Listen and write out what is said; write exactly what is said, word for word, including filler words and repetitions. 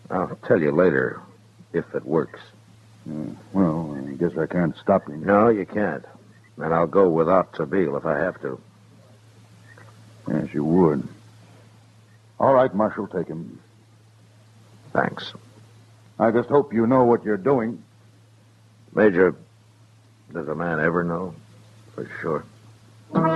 I'll tell you later if it works. Uh, well, I guess I can't stop you. No, you can't. And I'll go without Tabeel if I have to. Yes, you would. All right, Marshal, take him. Thanks. I just hope you know what you're doing. Major, does a man ever know? For sure.